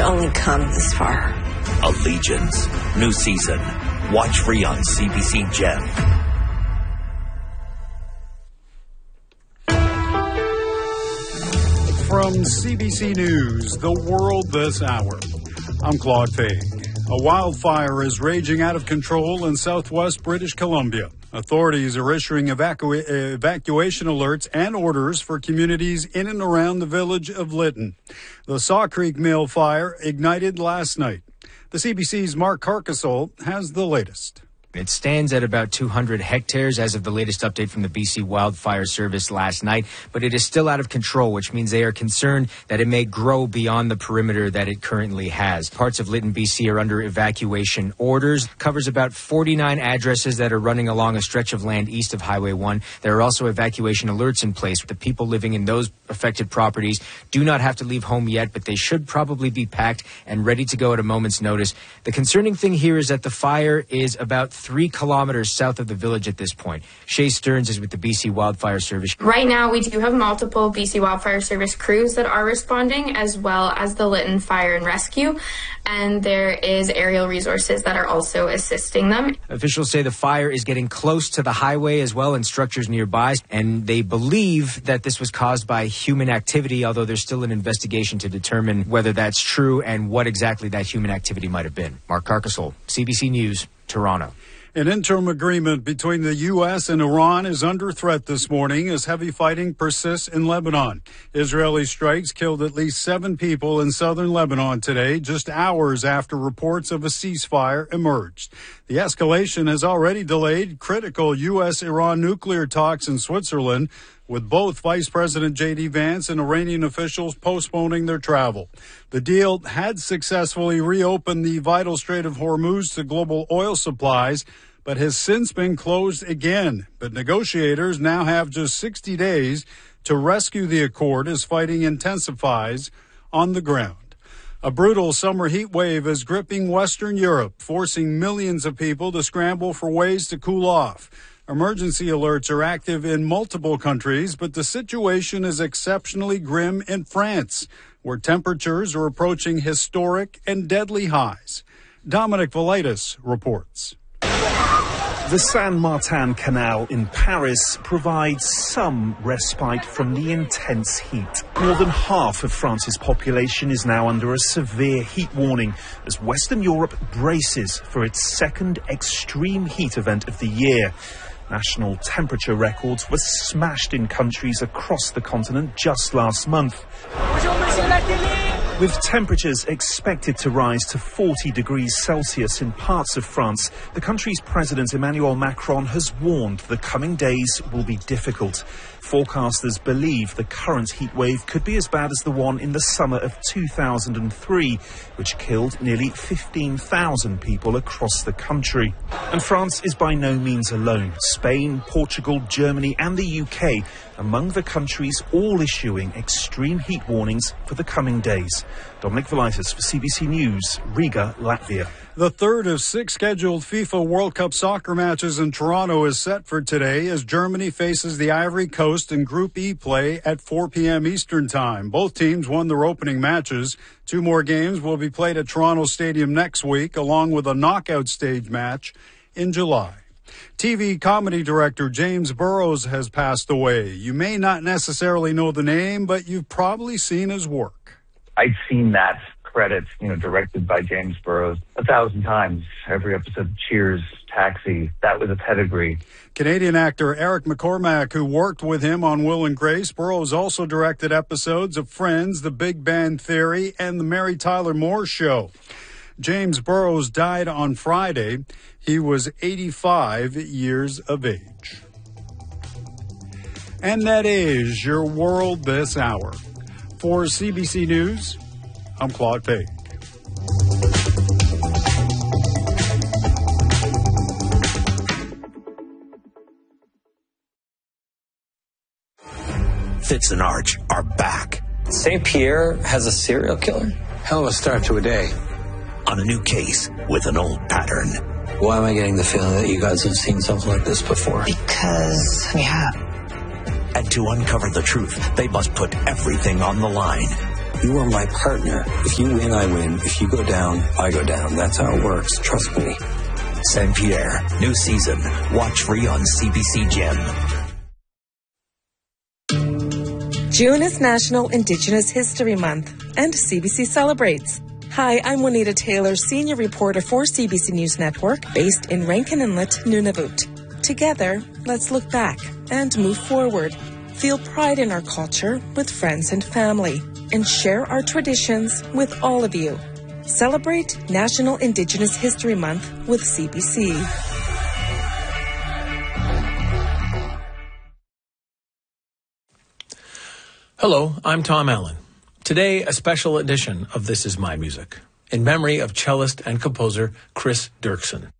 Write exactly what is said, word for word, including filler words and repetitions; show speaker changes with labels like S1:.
S1: only come this far.
S2: Allegiance. New season. Watch free on C B C Gem.
S3: From C B C News, The World This Hour, I'm Claude Fay. A wildfire is raging out of control in southwest British Columbia. Authorities are issuing evacu- evacuation alerts and orders for communities in and around the village of Lytton. The Saw Creek Mill fire ignited last night. The C B C's Mark Carcassol has the latest.
S4: It stands at about two hundred hectares as of the latest update from the B C Wildfire Service last night, but it is still out of control, which means they are concerned that it may grow beyond the perimeter that it currently has. Parts of Lytton, B C are under evacuation orders. Covers about forty-nine addresses that are running along a stretch of land east of Highway one. There are also evacuation alerts in place. The people living in those affected properties do not have to leave home yet, but they should probably be packed and ready to go at a moment's notice. The concerning thing here is that the fire is about three kilometers south of the village at this point. Shay Stearns is with the B C Wildfire Service.
S5: Right now, we do have multiple B C Wildfire Service crews that are responding, as well as the Lytton Fire and Rescue, and there is aerial resources that are also assisting them.
S4: Officials say the fire is getting close to the highway as well and structures nearby, and they believe that this was caused by human activity, although there's still an investigation to determine whether that's true and what exactly that human activity might have been. Mark Carcassol, C B C News, Toronto.
S3: An interim agreement between the U S and Iran is under threat this morning as heavy fighting persists in Lebanon. Israeli strikes killed at least seven people in southern Lebanon today, just hours after reports of a ceasefire emerged. The escalation has already delayed critical U S Iran nuclear talks in Switzerland, with both Vice President J D Vance and Iranian officials postponing their travel. The deal had successfully reopened the vital Strait of Hormuz to global oil supplies, but has since been closed again. But negotiators now have just sixty days to rescue the accord as fighting intensifies on the ground. A brutal summer heat wave is gripping Western Europe, forcing millions of people to scramble for ways to cool off. Emergency alerts are active in multiple countries, but the situation is exceptionally grim in France, where temperatures are approaching historic and deadly highs. Dominic Velitis reports.
S6: The Saint-Martin Canal in Paris provides some respite from the intense heat. More than half of France's population is now under a severe heat warning as Western Europe braces for its second extreme heat event of the year. National temperature records were smashed in countries across the continent just last month, with temperatures expected to rise to forty degrees Celsius in parts of France. The country's President Emmanuel Macron has warned the coming days will be difficult. Forecasters believe the current heat wave could be as bad as the one in the summer of two thousand three, which killed nearly fifteen thousand people across the country. And France is by no means alone. Spain, Portugal, Germany and the U K among the countries all issuing extreme heat warnings for the coming days. Dominic Velitis for C B C News, Riga, Latvia.
S3: The third of six scheduled FIFA World Cup soccer matches in Toronto is set for today as Germany faces the Ivory Coast in Group E play at four p.m. Eastern Time. Both teams won their opening matches. Two more games will be played at Toronto Stadium next week, along with a knockout stage match in July. T V comedy director James Burrows has passed away. You may not necessarily know the name, but you've probably seen his work.
S7: I've seen that credit, you know, directed by James Burrows a thousand times. Every episode of Cheers, Taxi, that was a pedigree.
S3: Canadian actor Eric McCormack, who worked with him on Will and Grace. Burrows also directed episodes of Friends, The Big Bang Theory, and The Mary Tyler Moore Show. James Burrows died on Friday. He was eighty-five years of age. And that is your world this hour. For C B C News, I'm Claude Page.
S2: Fitz and Arch are back.
S8: Saint Pierre has a serial killer?
S9: Hell of a start to a day.
S2: On a new case with an old pattern.
S8: Why am I getting the feeling that you guys have seen something like this before?
S1: Because we have.
S2: And to uncover the truth, they must put everything on the line.
S8: You are my partner. If you win, I win. If you go down, I go down. That's how it works. Trust me.
S2: Saint Pierre, new season. Watch free on C B C Gem.
S9: June is National Indigenous History Month, and C B C celebrates. Hi, I'm Juanita Taylor, senior reporter for C B C News Network, based in Rankin Inlet, Nunavut. Together, let's look back and move forward. Feel pride in our culture with friends and family, and share our traditions with all of you. Celebrate National Indigenous History Month with C B C.
S10: Hello, I'm Tom Allen. Today, a special edition of This Is My Music, in memory of cellist and composer Chris Dirksen.